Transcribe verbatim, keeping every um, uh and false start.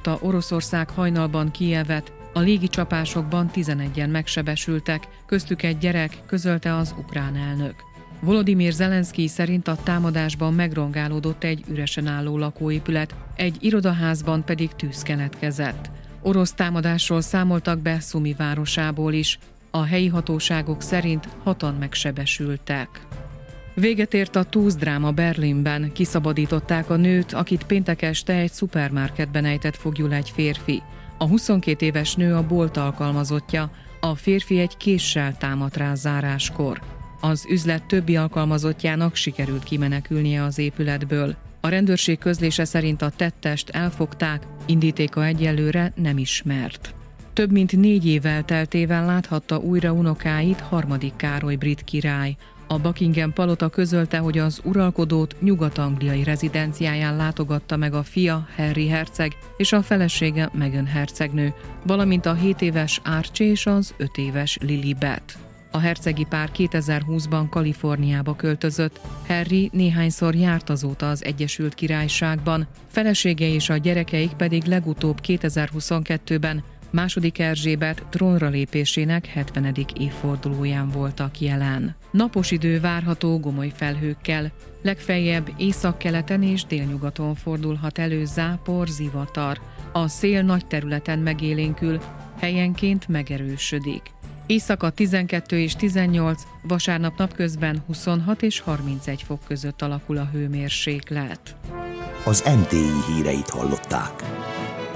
támadta Oroszország hajnalban Kijevet, a légi csapásokban tizenegyen megsebesültek, köztük egy gyerek, közölte az ukrán elnök. Volodymyr Zelenszkij szerint a támadásban megrongálódott egy üresen álló lakóépület, egy irodaházban pedig tűz keletkezett. Orosz támadásról számoltak be Szumi városából is, a helyi hatóságok szerint hatan megsebesültek. Véget ért a túzdráma Berlinben, kiszabadították a nőt, akit péntek este egy szupermarketben ejtett foglyul egy férfi. A huszonkét éves nő a bolt alkalmazottja, a férfi egy késsel támadt rá záráskor. Az üzlet többi alkalmazottjának sikerült kimenekülnie az épületből. A rendőrség közlése szerint a tettest elfogták, indítéka egyelőre nem ismert. Több mint négy év elteltével láthatta újra unokáit harmadik Károly brit király. A Buckingham palota közölte, hogy az uralkodót nyugat-angliai rezidenciáján látogatta meg a fia, Harry herceg, és a felesége, Meghan hercegnő, valamint a hét éves Archie és az öt éves Lilibet. A hercegi pár kétezer-húszban Kaliforniába költözött, Harry néhányszor járt azóta az Egyesült Királyságban, felesége és a gyerekeik pedig legutóbb kétezer-huszonkettőben második Erzsébet trónra lépésének hetvenedik évfordulóján voltak jelen. Napos idő várható gomoly felhőkkel, legfeljebb északkeleten és délnyugaton fordulhat elő zápor, zivatar. A szél nagy területen megélénkül, helyenként megerősödik. Éjszaka tizenkettő és tizennyolc, vasárnap napközben huszonhat és harmincegy fok között alakul a hőmérséklet. Az em té i híreit hallották.